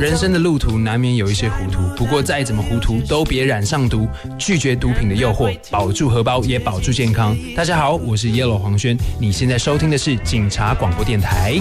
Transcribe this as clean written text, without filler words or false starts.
人生的路途难免有一些糊涂，不过再怎么糊涂都别染上毒，拒绝毒品的诱惑，保住荷包也保住健康。大家好，我是 Yellow 黄轩，你现在收听的是警察广播电台。